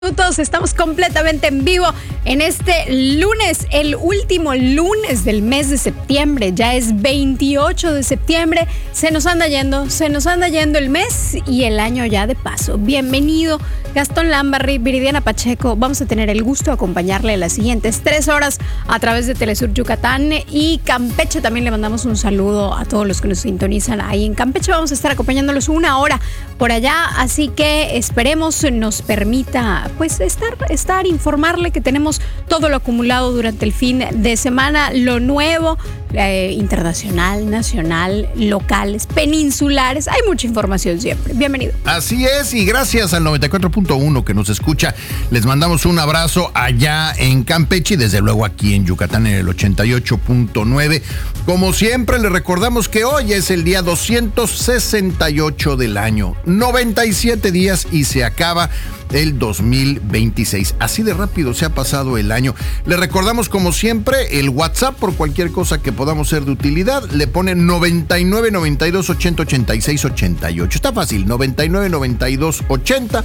Minutos, estamos completamente en vivo en este lunes, el último lunes del mes de septiembre. Ya es 28 de septiembre. Se nos anda yendo el mes y el año ya de paso. Bienvenido, Gastón Lambarri, Viridiana Pacheco. Vamos a tener el gusto de acompañarle las siguientes 3 horas a través de Telesur Yucatán y Campeche. También le mandamos un saludo a todos los que nos sintonizan ahí en Campeche. Vamos a estar acompañándolos 1 hora por allá, así que esperemos nos permita pues estar, informarle que tenemos todo lo acumulado durante el fin de semana, lo nuevo, internacional, nacional, locales, peninsulares, hay mucha información siempre. Bienvenido. Así es, y gracias al 94.1 que nos escucha, les mandamos un abrazo allá en Campeche y desde luego aquí en Yucatán en el 88.9. Como siempre, les recordamos que hoy es el día 268 del año, 97 días y se acaba el 2026. Así de rápido se ha pasado el año. Le recordamos como siempre el WhatsApp por cualquier cosa que podamos ser de utilidad. Le ponen 99 92 80 86 88. Está fácil, 99 92 80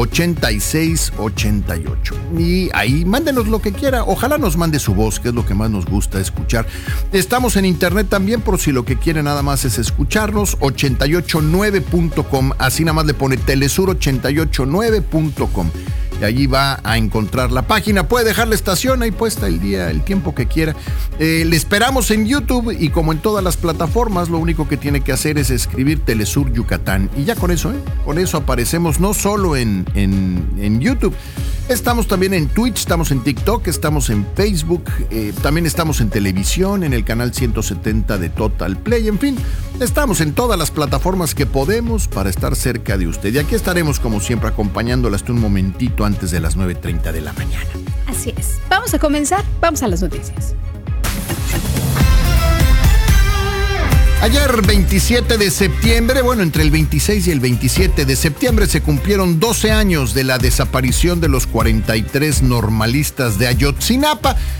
86 88. Y ahí mándenos lo que quiera. Ojalá nos mande su voz, que es lo que más nos gusta escuchar. Estamos en internet también por si lo que quiere nada más es escucharnos, 889.com. Así nada más le pone telesur889.com. Y allí va a encontrar la página. Puede dejar la estación ahí puesta el tiempo que quiera. Le esperamos en YouTube y como en todas las plataformas, lo único que tiene que hacer es escribir Telesur Yucatán. Y ya con eso, con eso aparecemos no solo en YouTube. Estamos también en Twitch, estamos en TikTok, estamos en Facebook, también estamos en televisión, en el canal 170 de Total Play, en fin, estamos en todas las plataformas que podemos para estar cerca de usted. Y aquí estaremos como siempre acompañándola hasta un momentito antes de las 9:30 de la mañana. Así es. Vamos a comenzar, vamos a las noticias. Ayer, 27 de septiembre, entre el 26 y el 27 de septiembre se cumplieron 12 años de la desaparición de los 43 normalistas de Ayotzinapa.